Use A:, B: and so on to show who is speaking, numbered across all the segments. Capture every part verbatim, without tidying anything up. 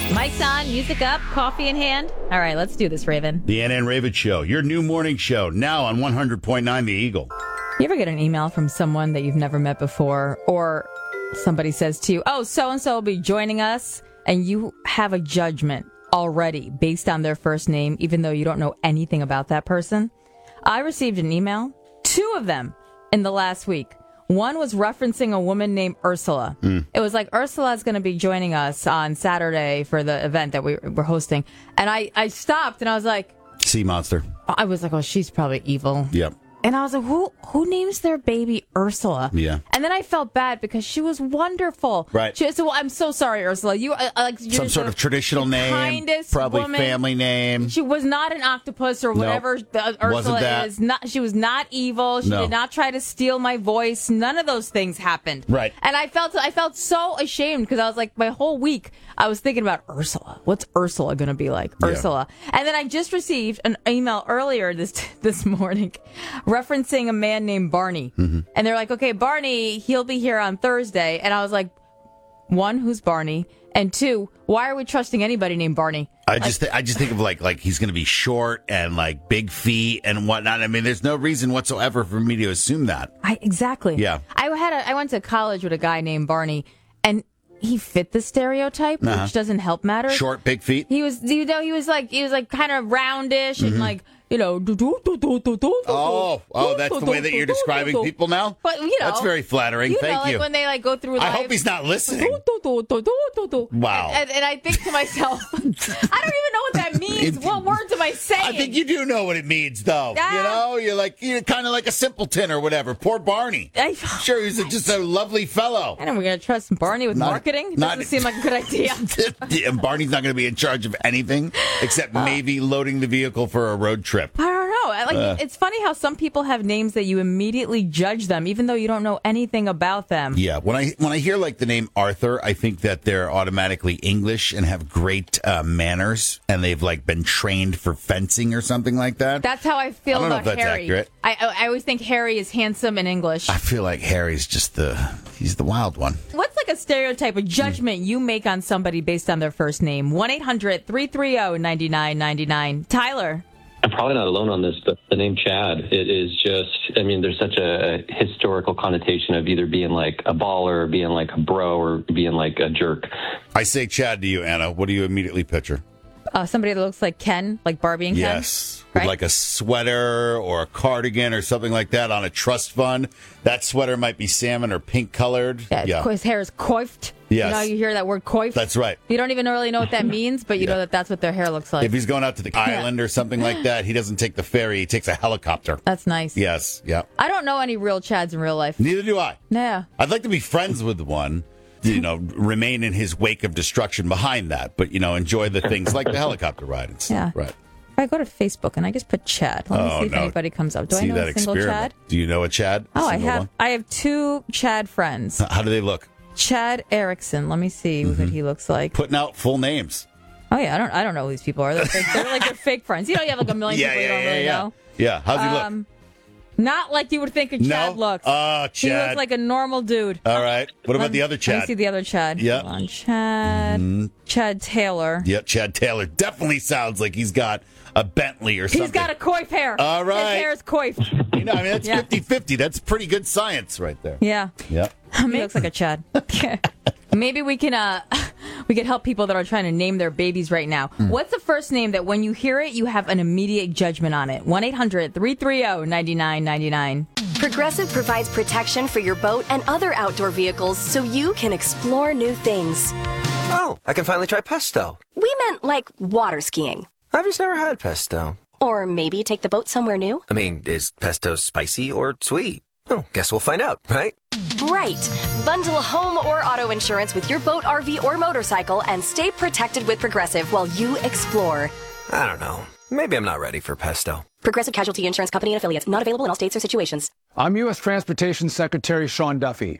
A: Mic's on, music up, coffee in hand. All right, let's do this, Raven.
B: The Anna and Raven Show, your new morning show, now on one hundred point nine The Eagle.
A: You ever get an email from someone that you've never met before, or somebody says to you, oh, so-and-so will be joining us, and you have a judgment already based on their first name, even though you don't know anything about that person? I received an email, two of them, in the last week. One was referencing a woman named Ursula. Mm. It was like, Ursula's going to be joining us on Saturday for the event that we were hosting. And I, I stopped and I was like...
B: Sea monster.
A: I was like, oh, she's probably evil.
B: Yep.
A: And I was like, who who names their baby Ursula?
B: Yeah.
A: And then I felt bad because she was wonderful.
B: Right.
A: She said, well, I'm so sorry, Ursula. You uh, like you're
B: Some sort
A: the,
B: of traditional
A: the
B: name.
A: Kindest
B: probably
A: woman.
B: Family name.
A: She was not an octopus or whatever
B: nope.
A: the, Ursula
B: Wasn't that.
A: is. Not. She was not evil. She
B: no.
A: did not try to steal my voice. None of those things happened.
B: Right.
A: And I felt I felt so ashamed because I was like, my whole week I was thinking about Ursula. What's Ursula going to be like?
B: Yeah.
A: Ursula. And then I just received an email earlier this this morning referencing a man named Barney. Mm-hmm. And they're like, okay, Barney, he'll be here on Thursday. And I was like, one, who's Barney? And two, why are we trusting anybody named Barney?
B: I
A: like,
B: just th- I just think of like like he's going to be short and like big feet and whatnot. I mean, there's no reason whatsoever for me to assume that.
A: I exactly.
B: Yeah.
A: I had a, I went to college with a guy named Barney, and he fit the stereotype, uh-huh. which doesn't help matters.
B: Short, big feet.
A: He was, you know, he was like he was like kind of roundish mm-hmm. and like. You know,
B: oh, oh, that's the way that you're describing people now?
A: But, you know.
B: That's very flattering.
A: You
B: Thank
A: know, like
B: you.
A: when they, like, go through life.
B: I hope he's not listening. Wow.
A: And, and I think to myself, I don't even know what that means. What words am I saying?
B: I think you do know what it means, though.
A: Ah.
B: You know, you're like, you're kind of like a simpleton or whatever. Poor Barney. I, sure, he's a, just a lovely fellow.
A: I know we're going to trust Barney with not, marketing. It doesn't not, seem like a good idea.
B: And Barney's not going to be in charge of anything except uh, maybe loading the vehicle for a road trip.
A: I don't know. Like uh, it's funny how some people have names that you immediately judge them, even though you don't know anything about them.
B: Yeah, when I when I hear like the name Arthur, I think that they're automatically English and have great uh, manners, and they've like been trained for fencing or something like that.
A: That's how I feel
B: I don't
A: about
B: know if that's
A: Harry.
B: Accurate.
A: I, I I always think Harry is handsome and English.
B: I feel like Harry's just the he's the wild one.
A: What's like a stereotype, a judgment mm. you make on somebody based on their first name? one eight hundred three three zero nine nine nine nine. Tyler.
C: I'm probably not alone on this, but the name Chad, it is just, I mean, there's such a historical connotation of either being like a baller or being like a bro or being like a jerk.
B: I say Chad to you, Anna. What do you immediately picture?
A: Uh, somebody that looks like Ken, like Barbie and Ken?
B: Yes. Right? With like a sweater or a cardigan or something like that on a trust fund. That sweater might be salmon or pink colored.
A: Yeah, yeah. His hair is coiffed.
B: Yes.
A: You know, you hear that word coiffed.
B: That's right.
A: You don't even really know what that means, but you yeah. know that that's what their hair looks like.
B: If he's going out to the island or something like that, he doesn't take the ferry. He takes a helicopter.
A: That's nice.
B: Yes. Yeah.
A: I don't know any real Chads in real life.
B: Neither do I.
A: Yeah.
B: I'd like to be friends with one. You know, remain in his wake of destruction behind that, but, you know, enjoy the things like the helicopter ride and stuff.
A: Yeah.
B: Right.
A: If I go to Facebook and I just put Chad, let me
B: oh,
A: see if
B: no.
A: anybody comes up. Do
B: see
A: I know
B: that
A: a single
B: experiment.
A: Chad?
B: Do you know a Chad?
A: Oh,
B: a
A: I have
B: one?
A: I have two Chad friends.
B: How do they look?
A: Chad Erickson. Let me see mm-hmm. what he looks like.
B: Putting out full names.
A: Oh, yeah. I don't I don't know who these people are. They're, fake, they're like they're fake friends. You know, you have like a million
B: yeah,
A: people
B: yeah,
A: you don't
B: yeah,
A: really
B: yeah.
A: know.
B: Yeah. How's he
A: um,
B: look?
A: Not like you would think a Chad
B: no?
A: looks.
B: Oh, Chad.
A: He looks like a normal dude.
B: All right. What about
A: Let,
B: the other Chad?
A: Let me see the other Chad.
B: Yeah.
A: Hold on. Chad. Mm-hmm. Chad Taylor.
B: Yeah, Chad Taylor. Definitely sounds like he's got a Bentley or something.
A: He's got a coif hair.
B: All right.
A: His hair is coiffed.
B: You know, I mean, that's
A: yeah.
B: fifty-fifty. That's pretty good science right there.
A: Yeah.
B: Yeah.
A: He looks like a Chad. Maybe we can uh, we can help people that are trying to name their babies right now. Mm. What's the first name that when you hear it, you have an immediate judgment on it? one eight hundred three three zero nine nine nine nine.
D: Progressive provides protection for your boat and other outdoor vehicles so you can explore new things.
E: Oh, I can finally try pesto.
D: We meant like water skiing.
E: I've just never had pesto.
D: Or maybe take the boat somewhere new.
E: I mean, is pesto spicy or sweet? Oh, guess we'll find out, right?
D: Right. Bundle home or auto insurance with your boat, R V, or motorcycle and stay protected with Progressive while you explore.
E: I don't know. Maybe I'm not ready for pesto.
D: Progressive Casualty Insurance Company and Affiliates. Not available in all states or situations.
F: I'm U S Transportation Secretary Sean Duffy.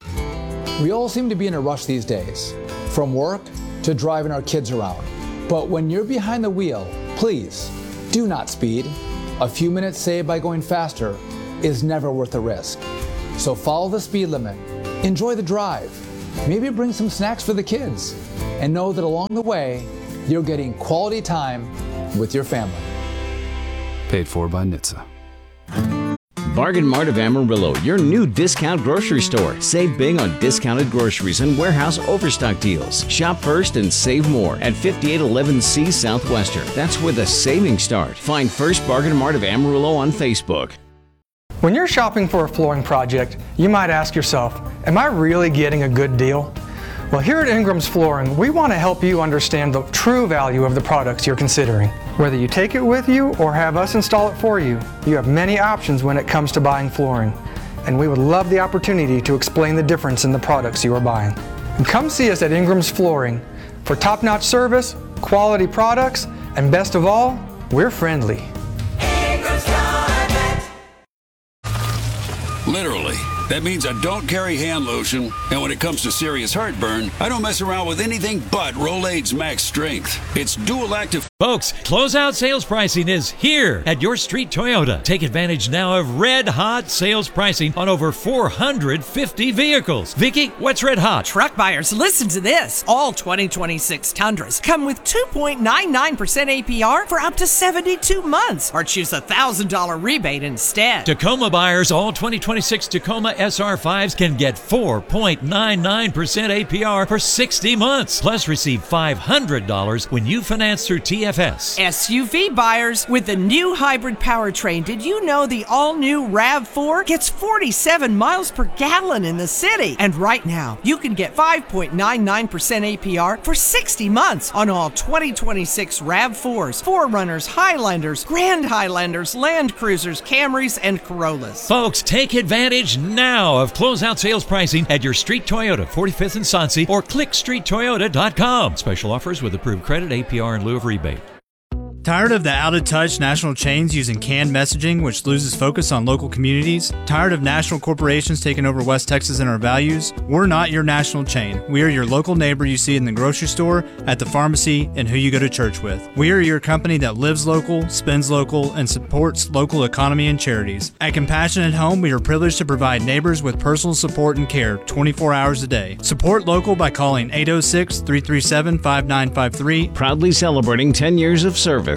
F: We all seem to be in a rush these days, from work to driving our kids around. But when you're behind the wheel, please do not speed. A few minutes saved by going faster is never worth the risk. So follow the speed limit, enjoy the drive, maybe bring some snacks for the kids, and know that along the way, you're getting quality time with your family.
G: Paid for by N H T S A.
H: Bargain Mart of Amarillo, your new discount grocery store. Save big on discounted groceries and warehouse overstock deals. Shop first and save more at fifty-eight eleven C Southwestern. That's where the savings start. Find First Bargain Mart of Amarillo on Facebook.
I: When you're shopping for a flooring project, you might ask yourself, am I really getting a good deal? Well, here at Ingram's Flooring, we want to help you understand the true value of the products you're considering. Whether you take it with you or have us install it for you, you have many options when it comes to buying flooring. And we would love the opportunity to explain the difference in the products you are buying. And come see us at Ingram's Flooring for top-notch service, quality products, and best of all, we're friendly.
J: Literally. That means I don't carry hand lotion, and when it comes to serious heartburn, I don't mess around with anything but Rolaids Max Strength. It's dual active.
K: Folks, closeout sales pricing is here at Your Street Toyota. Take advantage now of red hot sales pricing on over four hundred fifty vehicles. Vicky, what's red hot?
L: Truck buyers, listen to this. All twenty twenty-six Tundras come with two point nine nine percent A P R for up to seventy-two months, or choose a one thousand dollars rebate instead.
K: Tacoma buyers, all twenty twenty-six Tacoma S R fives can get four point nine nine percent A P R for sixty months. Plus, receive five hundred dollars when you finance through T F S.
L: S U V buyers, with the new hybrid powertrain, did you know the all-new RAV four gets forty-seven miles per gallon in the city? And right now, you can get five point nine nine percent A P R for sixty months on all twenty twenty-six RAV fours, four runners, Highlanders, Grand Highlanders, Land Cruisers, Camrys, and Corollas.
K: Folks, take advantage now of closeout sales pricing at Your Street Toyota, forty-fifth and Soncy, or click street toyota dot com. Special offers with approved credit, A P R in lieu of rebate.
M: Tired of the out-of-touch national chains using canned messaging, which loses focus on local communities? Tired of national corporations taking over West Texas and our values? We're not your national chain. We are your local neighbor you see in the grocery store, at the pharmacy, and who you go to church with. We are your company that lives local, spends local, and supports local economy and charities. At Compassionate Home, we are privileged to provide neighbors with personal support and care twenty-four hours a day. Support local by calling eight oh six, three three seven, five nine five three.
H: Proudly celebrating ten years of service.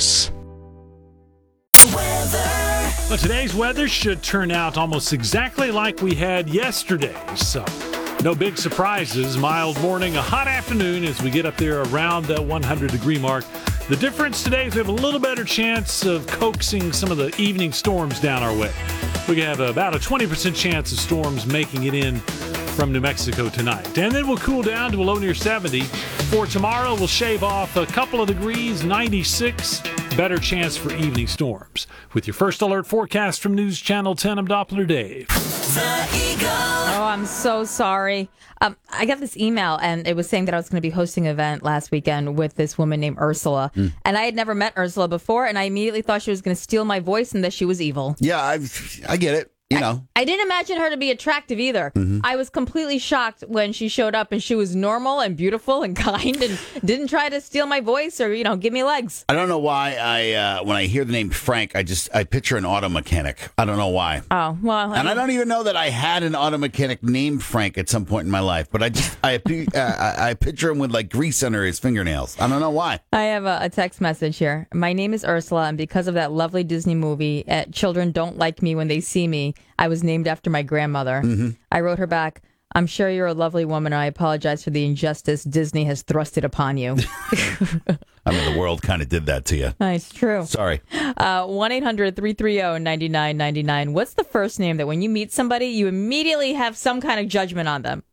N: Well, today's weather should turn out almost exactly like we had yesterday. So, no big surprises. Mild morning, a hot afternoon as we get up there around that one hundred degree mark. The difference today is we have a little better chance of coaxing some of the evening storms down our way. We have about a twenty percent chance of storms making it in from New Mexico tonight. And then we'll cool down to a low near seventy. For tomorrow, we'll shave off a couple of degrees, ninety-six. Better chance for evening storms. With your first alert forecast from News Channel ten, I'm Doppler Dave.
A: The Eagle. Oh, I'm so sorry. Um, I got this email, and it was saying that I was going to be hosting an event last weekend with this woman named Ursula. Mm. And I had never met Ursula before, and I immediately thought she was going to steal my voice and that she was evil.
B: Yeah, I I get it. You know,
A: I, I didn't imagine her to be attractive either. Mm-hmm. I was completely shocked when she showed up and she was normal and beautiful and kind and didn't try to steal my voice or, you know, give me legs.
B: I don't know why I, uh, when I hear the name Frank, I just, I picture an auto mechanic. I don't know why.
A: Oh, well. I
B: and
A: mean,
B: I don't even know that I had an auto mechanic named Frank at some point in my life, but I just, I, uh, I, I picture him with like grease under his fingernails. I don't know why.
A: I have a, a text message here. My name is Ursula, and because of that lovely Disney movie, uh, Children Don't Like Me When They See Me, I was named after my grandmother. Mm-hmm. I wrote her back, I'm sure you're a lovely woman, and I apologize for the injustice Disney has thrusted upon you.
B: I mean, the world kind of did that to you.
A: It's true.
B: Sorry.
A: Uh, one eight hundred three three zero nine nine nine nine. What's the first name that when you meet somebody, you immediately have some kind of judgment on them?